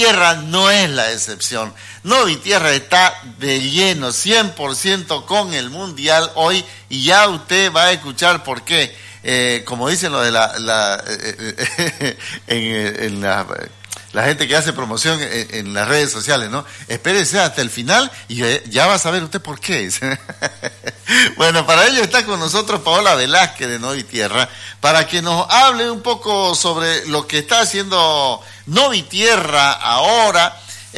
Novitierra no es la excepción. Novitierra está de lleno, 100% con el Mundial hoy, y ya usted va a escuchar por qué. Como dicen lo de la gente que hace promoción en las redes sociales, ¿no? Espérese hasta el final y ya va a saber usted por qué. Bueno, para ello está con nosotros Paola Velázquez de Novitierra, para que nos hable un poco sobre lo que está haciendo Novitierra ahora,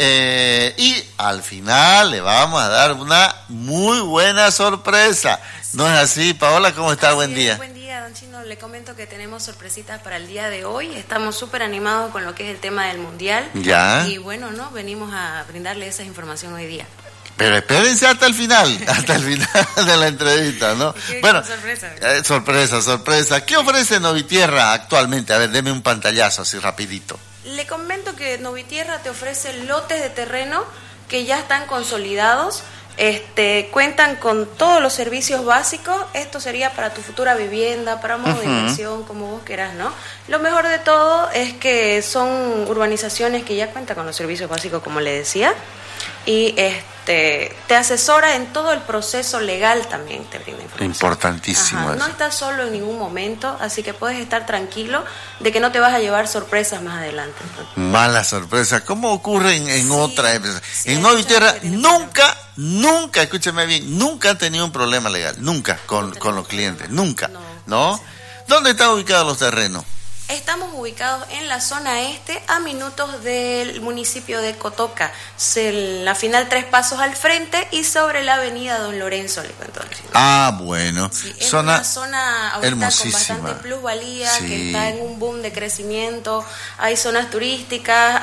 y al final le vamos a dar una muy buena sorpresa. ¿No es así, Paola? ¿Cómo está? Buen día. Buen día, don Chino. Le comento que tenemos sorpresitas para el día de hoy. Estamos súper animados con lo que es el tema del Mundial. Ya. Y bueno, ¿no? Venimos a brindarle esa información hoy día. Pero espérense hasta el final de la entrevista, ¿no? Bueno, sorpresa. ¿Qué ofrece Novitierra actualmente? A ver, deme un pantallazo así rapidito. Le comento que Novitierra te ofrece lotes de terreno que ya están consolidados. Cuentan con todos los servicios básicos. Esto sería para tu futura vivienda, para modo de inversión, como vos querás, ¿no? Lo mejor de todo es que son urbanizaciones que ya cuentan con los servicios básicos, como le decía, y te asesora en todo el proceso legal también, te brinda información. Importantísimo. Ajá, no estás solo en ningún momento, así que puedes estar tranquilo de que no te vas a llevar sorpresas más adelante. Malas sorpresas, ¿cómo ocurre en otras empresas? Sí, en Novitierra nunca, escúchame bien, nunca han tenido un problema legal, nunca con los clientes, nunca, ¿no? Sí. ¿Dónde están ubicados los terrenos? Estamos ubicados en la zona este, a minutos del municipio de Cotoca, la final 3 pasos al frente y sobre la avenida Don Lorenzo, le cuento. Ah, bueno. Sí, es una zona ahorita hermosísima, con bastante plusvalía, sí, que está en un boom de crecimiento, hay zonas turísticas,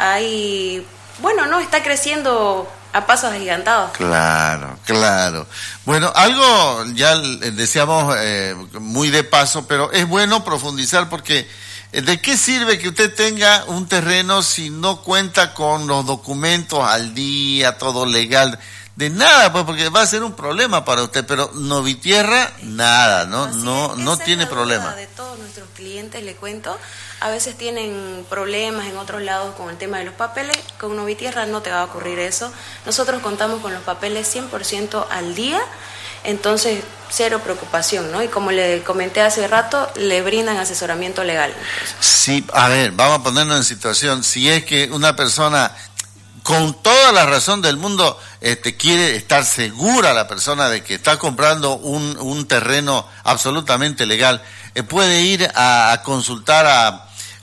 está creciendo a pasos agigantados. Claro. Bueno, algo ya decíamos muy de paso, pero es bueno profundizar porque ¿de qué sirve que usted tenga un terreno si no cuenta con los documentos al día, todo legal? De nada, pues, porque va a ser un problema para usted, pero Novitierra, nada, ¿no? No tiene problema. De todos nuestros clientes, le cuento, a veces tienen problemas en otros lados con el tema de los papeles. Con Novitierra no te va a ocurrir eso. Nosotros contamos con los papeles 100% al día. Entonces, cero preocupación, ¿no? Y como le comenté hace rato, le brindan asesoramiento legal. Sí, a ver, vamos a ponernos en situación. Si es que una persona, con toda la razón del mundo, quiere estar segura la persona de que está comprando un terreno absolutamente legal, puede ir a consultar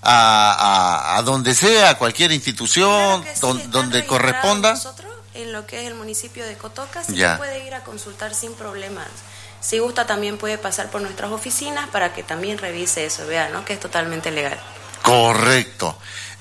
a donde sea, a cualquier institución, claro sí, donde corresponda. En lo que es el municipio de Cotoca, sí que puede ir a consultar sin problemas. Si gusta, también puede pasar por nuestras oficinas para que también revise eso, vea, ¿no? Que es totalmente legal. Correcto.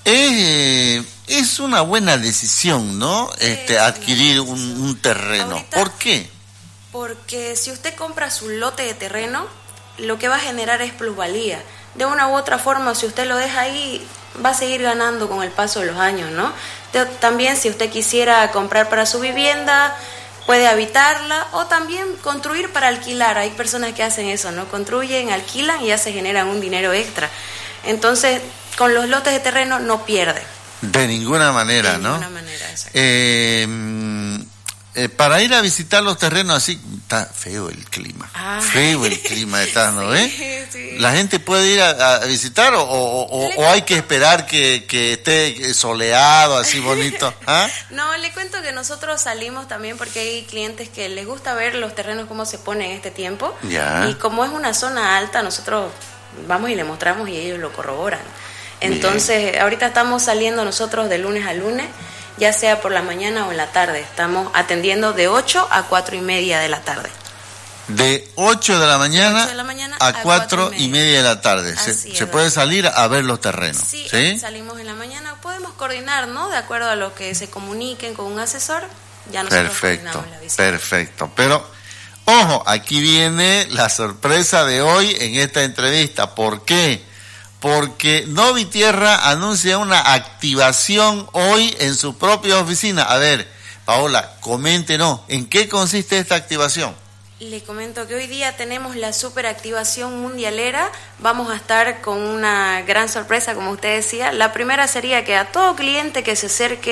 Es una buena decisión, ¿no? Adquirir un terreno. Ahorita, ¿por qué? Porque si usted compra su lote de terreno, lo que va a generar es plusvalía. De una u otra forma, si usted lo deja ahí, va a seguir ganando con el paso de los años, ¿no? También, si usted quisiera comprar para su vivienda, puede habitarla o también construir para alquilar. Hay personas que hacen eso, ¿no? Construyen, alquilan y ya se generan un dinero extra. Entonces, con los lotes de terreno no pierde. De ninguna manera, ¿no? De ninguna manera, exacto. Para ir a visitar los terrenos así, está feo el clima. Feo el clima está, ¿no ves? Sí. ¿La gente puede ir a visitar o hay que esperar que esté soleado, así bonito? ¿Ah? No, le cuento que nosotros salimos también porque hay clientes que les gusta ver los terrenos cómo se ponen en este tiempo. Ya. Y como es una zona alta, nosotros vamos y le mostramos y ellos lo corroboran. Entonces, ahorita estamos saliendo nosotros de lunes a lunes, ya sea por la mañana o en la tarde. Estamos atendiendo de 8 a 4:30 de la tarde. De 8 de la mañana, a 4:30 de la tarde. Se puede salir a ver los terrenos. Sí, salimos en la mañana. Podemos coordinar, ¿no? De acuerdo a lo que se comuniquen con un asesor. Ya nosotros coordinamos la visita. Perfecto. Pero, ojo, aquí viene la sorpresa de hoy en esta entrevista. ¿Por qué? Porque Novitierra anuncia una activación hoy en su propia oficina. A ver, Paola, coméntenos, ¿en qué consiste esta activación? Le comento que hoy día tenemos la superactivación mundialera. Vamos a estar con una gran sorpresa, como usted decía. La primera sería que a todo cliente que se acerque